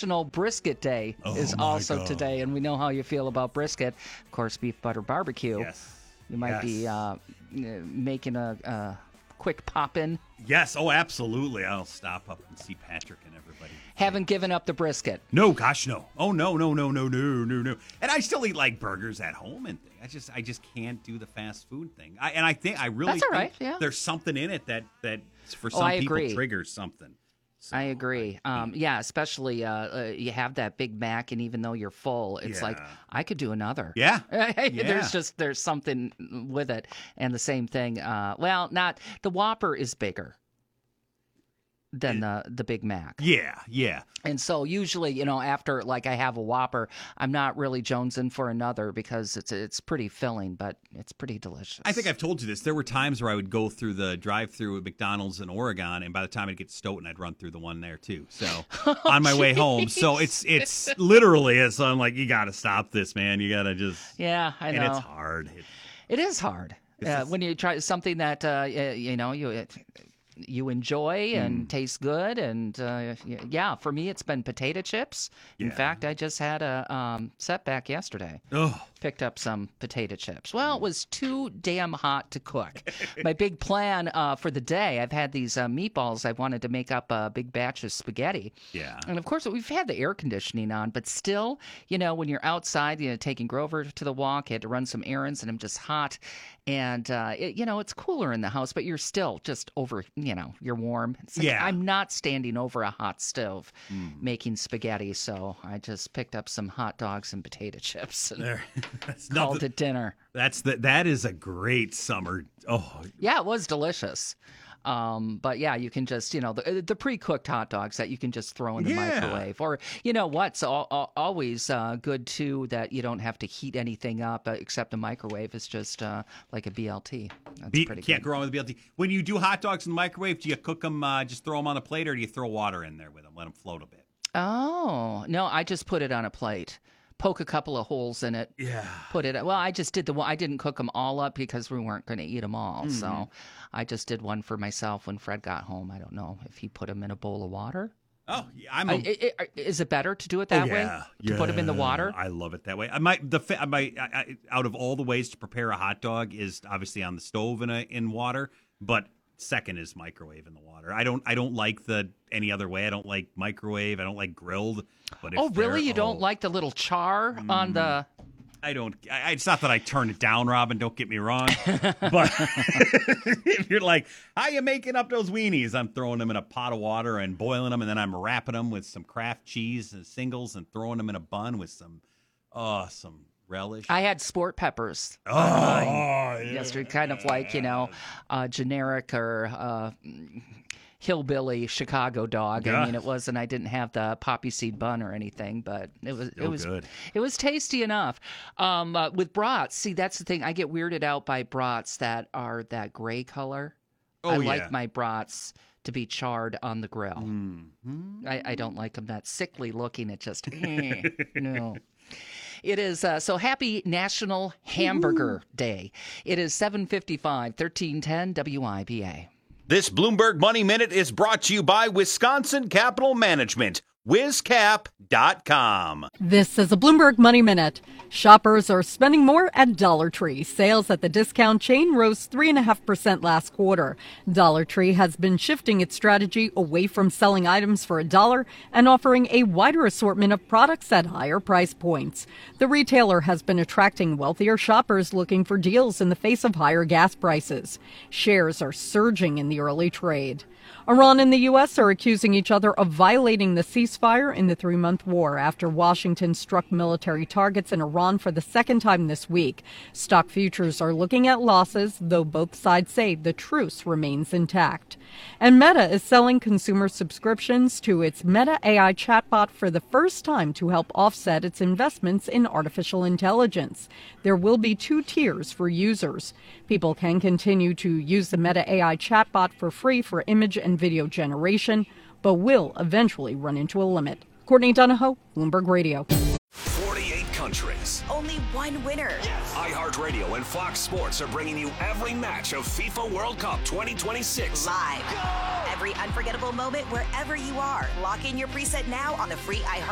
National Brisket Day is also today, and we know how you feel about brisket. Of course, beef butter barbecue. Yes. You might be making a quick pop-in. Yes, oh, absolutely. I'll stop up and see Patrick and everybody. Haven't given up the brisket. No, gosh, no. Oh, no. And I still eat like burgers at home and things. I just can't do the fast food thing. I think That's all right, yeah. There's something in it that for some people triggers something. So, I agree. Especially you have that Big Mac, and even though you're full, it's like, I could do another. Yeah. There's something with it. And the same thing, the Whopper is bigger than the Big Mac. Yeah. And so usually, after like I have a Whopper, I'm not really jonesing for another because it's pretty filling, but it's pretty delicious. I think I've told you this. There were times where I would go through the drive-through at McDonald's in Oregon, and by the time I'd get to Stoughton, I'd run through the one there too. So on my way home, so it's literally so I'm like, you got to stop this, man. You got to just I know, and it's hard. It is hard when you try something that you enjoy and tastes good. And for me, it's been potato chips. In fact, I just had a setback yesterday. Oh. Picked up some potato chips. Well, it was too damn hot to cook. My big plan for the day, I've had these meatballs. I wanted to make up a big batch of spaghetti. Yeah. And of course, we've had the air conditioning on, but still, when you're outside, taking Grover to the walk, I had to run some errands, and I'm just hot. And, it's cooler in the house, but you're still just over, you're warm. It's like, I'm not standing over a hot stove making spaghetti, so I just picked up some hot dogs and potato chips and called it dinner. That is a great summer. Oh, yeah, it was delicious. But you can just, the pre-cooked hot dogs that you can just throw in the microwave. Or, what's always good, too, that you don't have to heat anything up except a microwave. It's just like a BLT. That's pretty good. Can't go wrong with a BLT. When you do hot dogs in the microwave, do you cook them, just throw them on a plate, or do you throw water in there with them, let them float a bit? Oh, no, I just put it on a plate. Poke a couple of holes in it. Yeah. Put it. Well, I just did I didn't cook them all up because we weren't going to eat them all. So I just did one for myself when Fred got home. I don't know if he put them in a bowl of water. Oh, is it better to do it that way? To put them in the water? I love it that way. Out of all the ways to prepare a hot dog is obviously on the stove in water, but second is microwave in the water. I don't like any other way. I don't like microwave. I don't like grilled. But really? You don't like the little char on the? I don't. It's not that I turn it down, Robin. Don't get me wrong. But if you're like, how you making up those weenies? I'm throwing them in a pot of water and boiling them, and then I'm wrapping them with some Kraft cheese and singles and throwing them in a bun with some relish. I had sport peppers. Yesterday, kind of like generic or hillbilly Chicago dog. Yeah. I mean, it wasn't. I didn't have the poppy seed bun or anything, but it was good. It was tasty enough. With brats, see, that's the thing. I get weirded out by brats that are that gray color. I like my brats to be charred on the grill. Mm-hmm. I don't like them that sickly looking. It just no. It is so happy National Hamburger Day. It is 7:55, 1310 WIBA. This Bloomberg Money Minute is brought to you by Wisconsin Capital Management. WisCap.com. This is a Bloomberg Money Minute. Shoppers are spending more at Dollar Tree. Sales at the discount chain rose 3.5% last quarter. Dollar Tree has been shifting its strategy away from selling items for $1 and offering a wider assortment of products at higher price points. The retailer has been attracting wealthier shoppers looking for deals in the face of higher gas prices. Shares are surging in the early trade. Iran and the U.S. are accusing each other of violating the ceasefire in the 3-month war after Washington struck military targets in Iran for the second time this week. Stock futures are looking at losses, though both sides say the truce remains intact. And Meta is selling consumer subscriptions to its Meta AI chatbot for the first time to help offset its investments in artificial intelligence. There will be 2 tiers for users. People can continue to use the Meta AI chatbot for free for image and video generation, but will eventually run into a limit. Courtney Donahoe, Bloomberg Radio. 48 countries. Only one winner. Yes. iHeartRadio and Fox Sports are bringing you every match of FIFA World Cup 2026. Live. Go! Every unforgettable moment wherever you are. Lock in your preset now on the free iHeart